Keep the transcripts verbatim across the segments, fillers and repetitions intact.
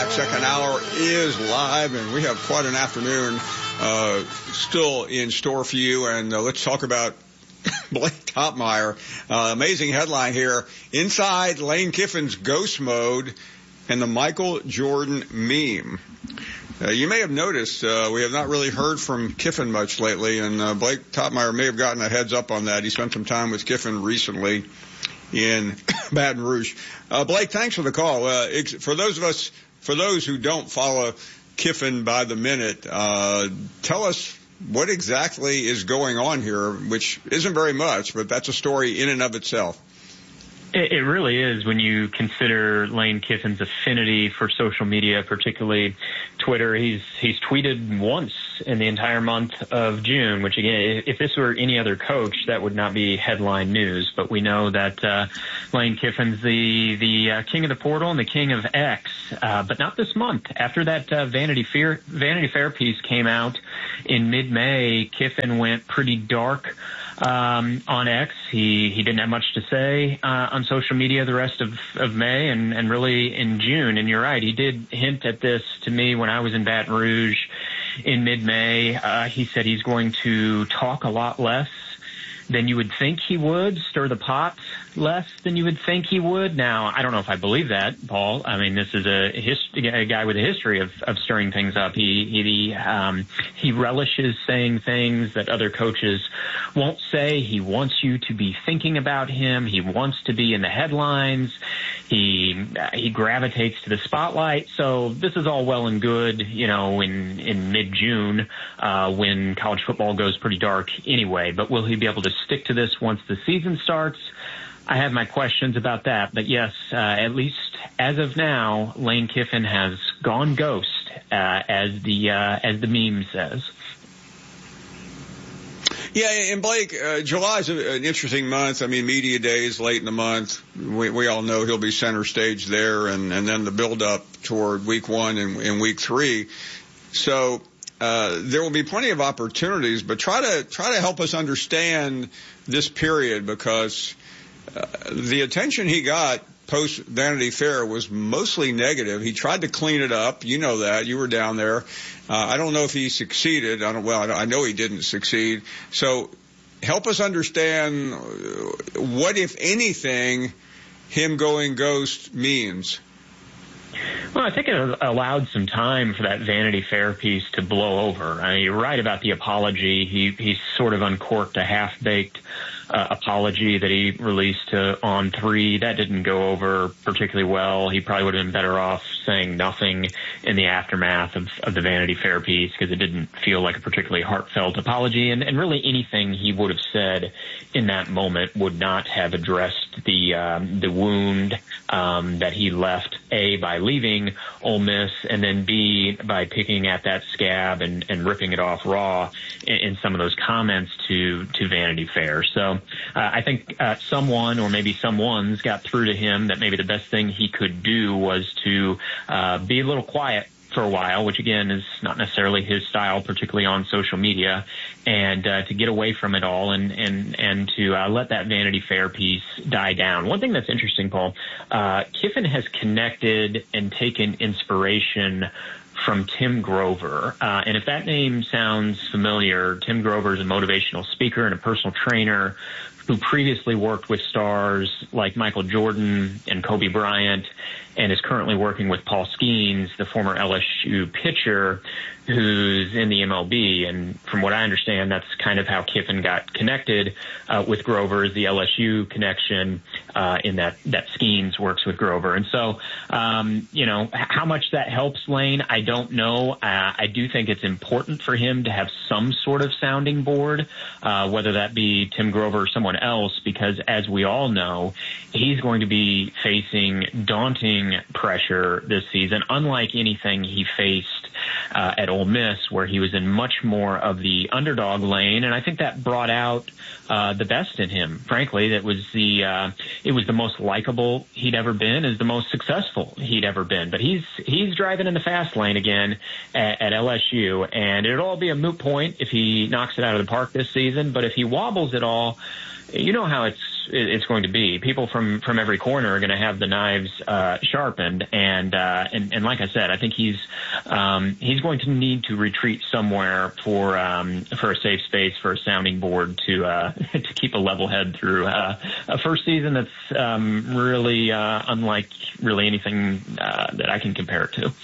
O'Clock Second Hour is live, and we have quite an afternoon uh, still in store for you. And uh, let's talk about Blake Toppmeyer. Uh, amazing headline here. Inside Lane Kiffin's ghost mode and the Michael Jordan meme. Uh, you may have noticed uh, we have not really heard from Kiffin much lately, and uh, Blake Toppmeyer may have gotten a heads up on that. He spent some time with Kiffin recently in Baton Rouge. Uh, Blake, thanks for the call. Uh, for those of us, for those who don't follow Kiffin by the minute, uh, tell us what exactly is going on here, which isn't very much, but that's a story in and of itself. It, it really is when you consider Lane Kiffin's affinity for social media, particularly Twitter. He's he's tweeted once in the entire month of June, which, again, if this were any other coach, that would not be headline news. But we know that uh, Lane Kiffin's the the uh, king of the portal and the king of X, uh, but not this month. After that uh, Vanity Fair Vanity Fair piece came out in mid-May, Kiffin went pretty dark Um, on X. He, he didn't have much to say, uh, on social media the rest of, of May and, and really in June. And you're right. He did hint at this to me when I was in Baton Rouge in mid-May. Uh, he said he's going to talk a lot less than you would think he would, stir the pot less than you would think he would. Now, I don't know if I believe that, Paul. I mean, this is a, hist- a guy with a history of, of stirring things up. He he um, he relishes saying things that other coaches won't say. He wants you to be thinking about him. He wants to be in the headlines. He uh, he gravitates to the spotlight. So this is all well and good, you know, in in mid-June uh, when college football goes pretty dark anyway. But will he be able to stick to this once the season starts? I have my questions about that, but yes, uh, at least as of now, Lane Kiffin has gone ghost, uh, as the uh, as the meme says. Yeah, and Blake, uh, July is an interesting month. I mean, media days late in the month. We, we all know he'll be center stage there, and, and then the build up toward week one and, and week three. So uh, there will be plenty of opportunities, but try to try to help us understand this period, because Uh, the attention he got post Vanity Fair was mostly negative. He tried to clean it up. You know that. You were down there. Uh, I don't know if he succeeded. I don't, well, I know he didn't succeed. So help us understand what, if anything, him going ghost means. Well, I think it allowed some time for that Vanity Fair piece to blow over. I mean, you're right about the apology. He, he sort of uncorked a half-baked Uh, apology that he released to On three. That didn't go over particularly well. He probably would have been better off saying nothing in the aftermath of, of the Vanity Fair piece, because it didn't feel like a particularly heartfelt apology. And, and really anything he would have said in that moment would not have addressed the um, the wound um, that he left, A, by leaving Ole Miss, and then B, by picking at that scab and, and ripping it off raw in, in some of those comments to, to Vanity Fair. So Uh, I think uh, someone, or maybe someone's, got through to him that maybe the best thing he could do was to uh, be a little quiet for a while, which again is not necessarily his style, particularly on social media, and uh, to get away from it all and and and to uh, let that Vanity Fair piece die down. One thing that's interesting, Paul, uh, Kiffin has connected and taken inspiration from Tim Grover. Uh, and if that name sounds familiar, Tim Grover is a motivational speaker and a personal trainer who previously worked with stars like Michael Jordan and Kobe Bryant, and is currently working with Paul Skeens, the former L S U pitcher, who's in the M L B. And from what I understand, that's kind of how Kiffin got connected uh, with Grover, is the L S U connection, uh, in that, that Skeens works with Grover. And so, um, you know, how much that helps Lane, I don't know. Uh, I do think it's important for him to have some sort of sounding board, uh, whether that be Tim Grover or someone else, because as we all know, he's going to be facing daunting pressure this season, unlike anything he faced uh, at Ole Miss, where he was in much more of the underdog lane. And I think that brought out uh, the best in him. Frankly, that was the uh, it was the most likable he'd ever been, is the most successful he'd ever been. But he's he's driving in the fast lane again at, at L S U, and it'll all be a moot point if he knocks it out of the park this season. But if he wobbles at all, you know how it's it's going to be. People from, from every corner are going to have the knives uh, sharpened, and, uh, and and like I said, I think he's um, he's going to need to retreat somewhere for um, for a safe space, for a sounding board to uh, to keep a level head through uh, a first season that's um, really uh, unlike really anything uh, that I can compare it to.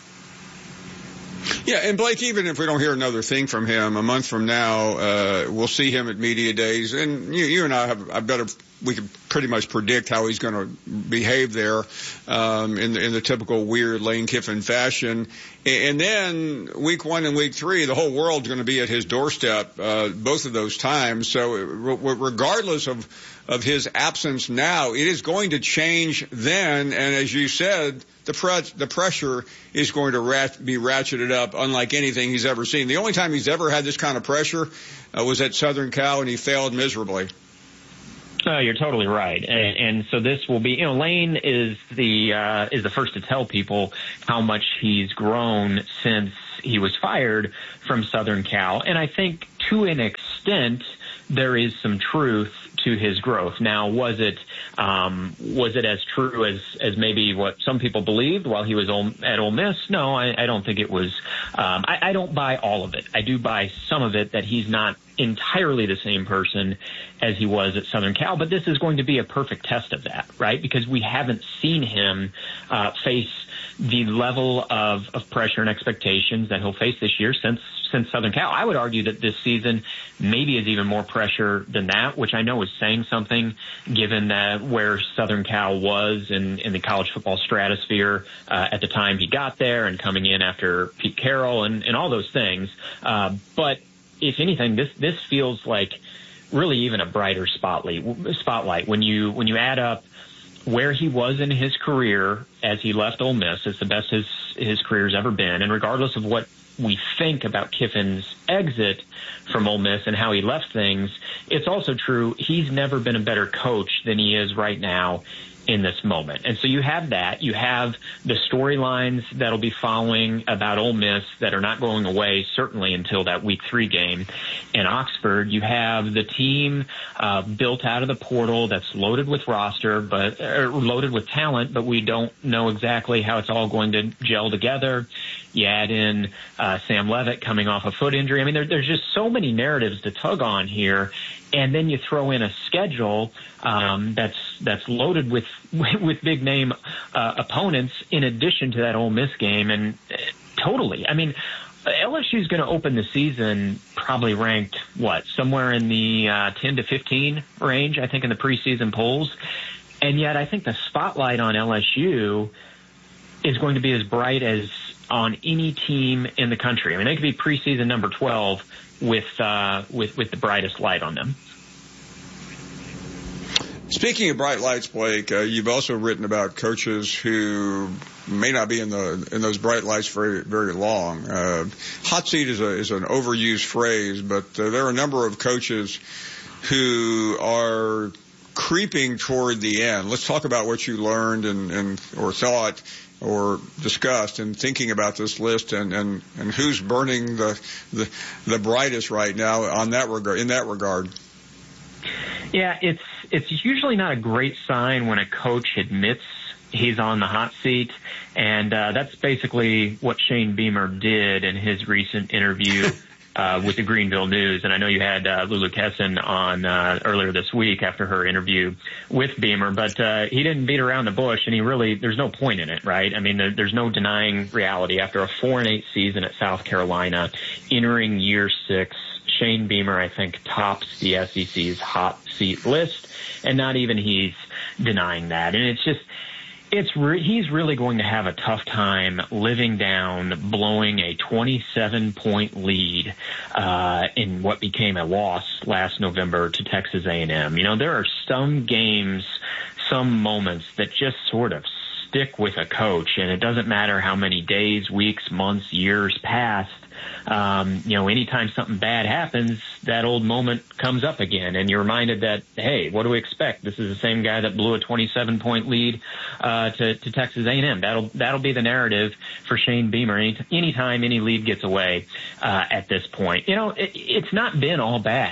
Yeah, and Blake, even if we don't hear another thing from him a month from now, uh, we'll see him at media days, and you, you and I have, I better, we can pretty much predict how he's going to behave there, um, in the, in the typical weird Lane Kiffin fashion. And then week one and week three, the whole world's going to be at his doorstep, uh, both of those times. So regardless of, of his absence now, it is going to change then. And as you said, the pre- the pressure is going to rat- be ratcheted up unlike anything he's ever seen. The only time he's ever had this kind of pressure uh, was at Southern Cal, and he failed miserably. No, you're totally right, and, and so this will be. You know, Lane is the uh, is the first to tell people how much he's grown since he was fired from Southern Cal, and I think to an extent there is some truth to his growth. Now, was it um, was it as true as as maybe what some people believed while he was at Ole Miss? No, I, I don't think it was. Um, I, I don't buy all of it. I do buy some of it, that he's not entirely the same person as he was at Southern Cal, but this is going to be a perfect test of that, right? Because we haven't seen him uh, face the level of, of pressure and expectations that he'll face this year since since Southern Cal. I would argue that this season maybe is even more pressure than that, which I know is saying something given that where Southern Cal was in, in the college football stratosphere uh, at the time he got there, and coming in after Pete Carroll and, and all those things. Uh, but if anything, this this feels like really even a brighter spotlight. Spotlight when you when you add up where he was in his career as he left Ole Miss. It's the best his his career's ever been, and regardless of what we think about Kiffin's exit from Ole Miss and how he left things, it's also true he's never been a better coach than he is right now in this moment. And so you have that. You have the storylines that'll be following about Ole Miss that are not going away, certainly until that week three game in Oxford. You have the team uh, built out of the portal that's loaded with roster, but uh, loaded with talent, but we don't know exactly how it's all going to gel together. You add in uh, Sam Leavitt coming off a foot injury. I mean, there, there's just so many narratives to tug on here. And then you throw in a schedule um, that's that's loaded with with big name uh, opponents in addition to that Ole Miss game, and uh, totally. I mean, L S U is going to open the season probably ranked what somewhere in the uh, ten to fifteen range, I think, in the preseason polls, and yet I think the spotlight on L S U is going to be as bright as on any team in the country. I mean, they could be preseason number twelve with uh, with with the brightest light on them. Speaking of bright lights, Blake, uh, you've also written about coaches who may not be in the in those bright lights very very long. Uh, hot seat is a is an overused phrase, but uh, there are a number of coaches who are creeping toward the end. Let's talk about what you learned and, and or thought or discussed in thinking about this list, and, and, and who's burning the, the the brightest right now on that regard in that regard. Yeah, it's it's usually not a great sign when a coach admits he's on the hot seat, and uh, that's basically what Shane Beamer did in his recent interview uh, with the Greenville News. And I know you had uh, Lulu Kesson on uh, earlier this week after her interview with Beamer, but uh, he didn't beat around the bush, and he really, there's no point in it, right? I mean, there, there's no denying reality. After a four and eight season at South Carolina, entering year six, Shane Beamer, I think, tops the S E C's hot seat list, and not even he's denying that. And it's just, it's re- he's really going to have a tough time living down blowing a twenty-seven point lead uh, in what became a loss last November to Texas A and M. You know, there are some games, some moments that just sort of stick with a coach, and it doesn't matter how many days, weeks, months, years pass. Um, you know, anytime something bad happens, that old moment comes up again, and you're reminded that, hey, what do we expect? This is the same guy that blew a twenty-seven point lead uh, to, to Texas A and M. That'll that'll be the narrative for Shane Beamer any anytime any lead gets away uh, at this point. You know, it, it's not been all bad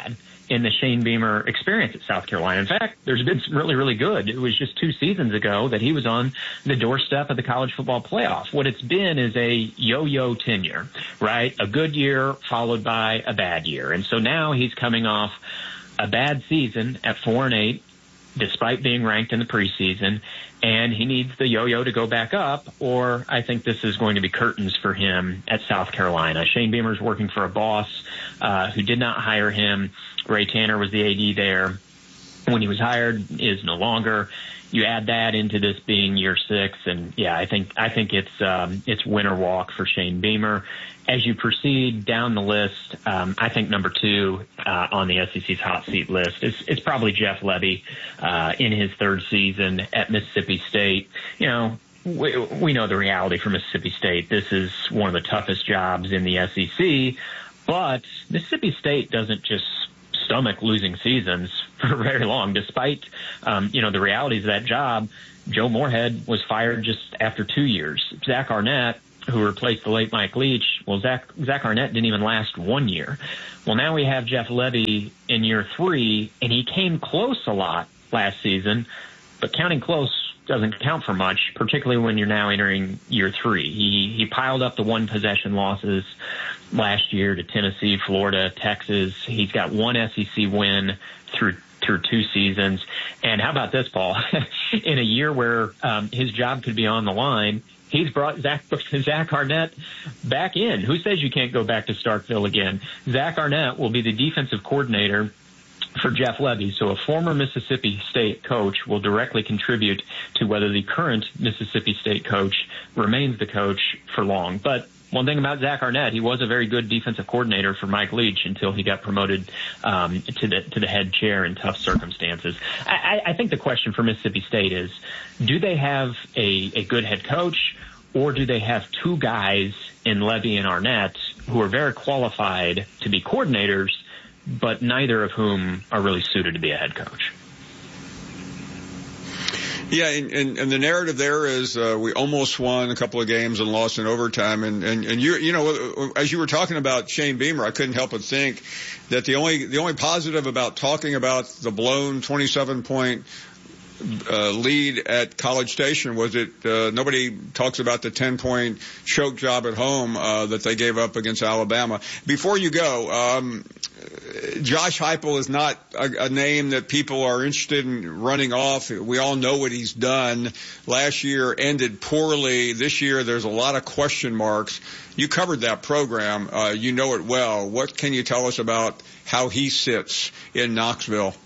in the Shane Beamer experience at South Carolina. In fact, there's been some really, really good. It was just two seasons ago that he was on the doorstep of the college football playoff. What it's been is a yo-yo tenure, right? A good year followed by a bad year. And so now he's coming off a bad season at four and eight, despite being ranked in the preseason, and he needs the yo-yo to go back up, or I think this is going to be curtains for him at South Carolina. Shane Beamer's working for a boss uh, who did not hire him. Ray Tanner was the A D there when he was hired, is no longer. You add that into this being year six, and yeah, I think I think it's um, it's winter walk for Shane Beamer. As you proceed down the list, um, I think number two uh, on the S E C's hot seat list is it's probably Jeff Lebby uh, in his third season at Mississippi State. You know, we, we know the reality for Mississippi State. This is one of the toughest jobs in the S E C, but Mississippi State doesn't just stomach losing seasons for very long, despite um, you know the realities of that job. Joe Moorhead was fired just after two years. Zach Arnett, who replaced the late Mike Leach, well, Zach, Zach Arnett didn't even last one year. Well, now we have Jeff Lebby in year three, and he came close a lot last season, but counting close doesn't count for much, particularly when you're now entering year three. He, he piled up the one-possession losses last year to Tennessee, Florida, Texas. He's got one S E C win through through two seasons. And how about this, Paul? In a year where um, his job could be on the line, he's brought Zach, Zach Arnett back in. Who says you can't go back to Starkville again? Zach Arnett will be the defensive coordinator for Jeff Lebby. So a former Mississippi State coach will directly contribute to whether the current Mississippi State coach remains the coach for long. But one thing about Zach Arnett, he was a very good defensive coordinator for Mike Leach until he got promoted um, to the to the head chair in tough circumstances. I, I think the question for Mississippi State is, do they have a, a good head coach, or do they have two guys in Lebby and Arnett who are very qualified to be coordinators, but neither of whom are really suited to be a head coach? Yeah, and, and, and the narrative there is uh, we almost won a couple of games and lost in overtime. And, and, and you, you know, as you were talking about Shane Beamer, I couldn't help but think that the only the only positive about talking about the blown twenty-seven point uh, lead at College Station was that uh, nobody talks about the ten point choke job at home uh, that they gave up against Alabama. Before you go, um, Josh Heupel is not a, a name that people are interested in running off. We all know what he's done. Last year ended poorly. This year there's a lot of question marks. You covered that program. Uh, you know it well. What can you tell us about how he sits in Knoxville?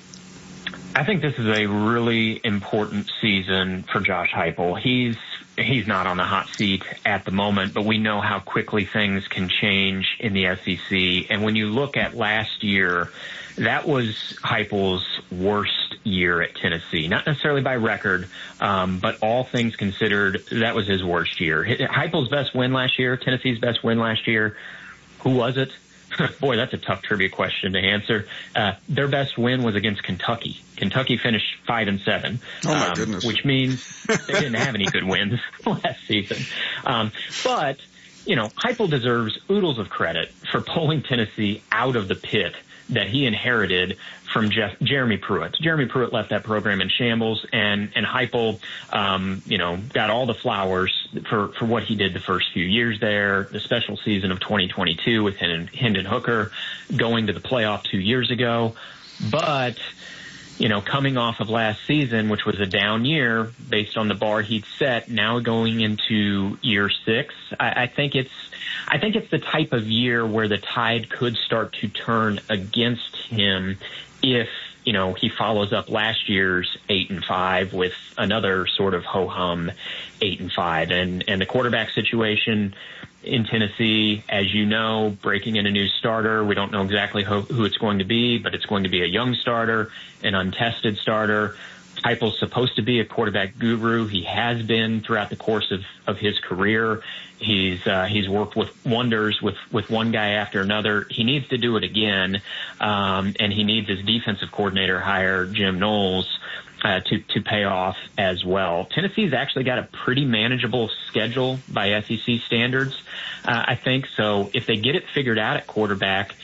I think this is a really important season for Josh Heupel. He's He's not on the hot seat at the moment, but we know how quickly things can change in the S E C. And when you look at last year, that was Heupel's worst year at Tennessee. Not necessarily by record, um, but all things considered, that was his worst year. Heupel's best win last year, Tennessee's best win last year, who was it? Boy, that's a tough trivia question to answer. Uh, their best win was against Kentucky. Kentucky finished five and seven. Oh my um, goodness! Which means they didn't have any good wins last season. Um, but you know, Heupel deserves oodles of credit for pulling Tennessee out of the pit that he inherited from Jeff, Jeremy Pruitt. Jeremy Pruitt left that program in shambles, and and Heupel, um, you know, got all the flowers for for what he did the first few years there. The special season of twenty twenty-two with Hendon, Hendon Hooker, going to the playoff two years ago, but you know, coming off of last season, which was a down year based on the bar he'd set, now going into year six, I, I think it's, I think it's the type of year where the tide could start to turn against him if, you know, he follows up last year's eight and five with another sort of ho-hum eight and five. And, and the quarterback situation in Tennessee, as you know, breaking in a new starter. We don't know exactly who, who it's going to be, but it's going to be a young starter, an untested starter. Heupel's supposed to be a quarterback guru. He has been throughout the course of, of his career. He's uh, he's worked with wonders with, with one guy after another. He needs to do it again, um, and he needs his defensive coordinator hire, Jim Knowles, Uh, to, to pay off as well. Tennessee's actually got a pretty manageable schedule by S E C standards, uh, I think. So if they get it figured out at quarterback,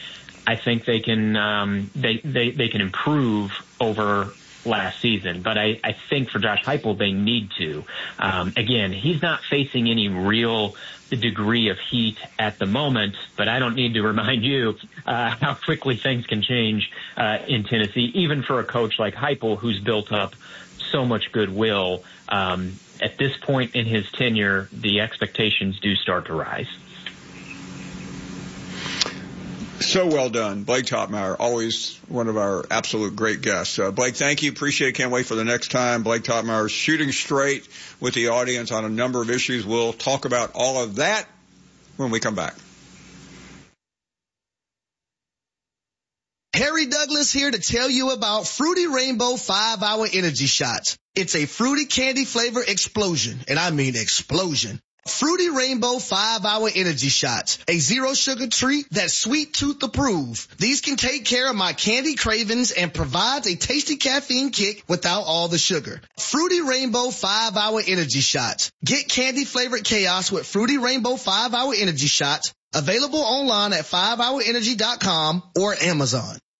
I think they can um, they, they they can improve over last season. But I, I think for Josh Heupel, they need to. Um, again, he's not facing any real degree of heat at the moment, but I don't need to remind you uh, how quickly things can change uh, in Tennessee, even for a coach like Heupel, who's built up so much goodwill. Um, at this point in his tenure, the expectations do start to rise. So well done. Blake Toppmeyer, always one of our absolute great guests. Uh, Blake, thank you. Appreciate it. Can't wait for the next time. Blake Toppmeyer is shooting straight with the audience on a number of issues. We'll talk about all of that when we come back. Harry Douglas here to tell you about Fruity Rainbow five hour Energy Shots. It's a fruity candy flavor explosion, and I mean explosion. Fruity Rainbow five hour Energy Shots, a zero sugar treat that's sweet tooth approved. These can take care of my candy cravings and provides a tasty caffeine kick without all the sugar. Fruity Rainbow five hour Energy Shots. Get candy flavored chaos with Fruity Rainbow five hour Energy Shots. Available online at five hour energy dot com or Amazon.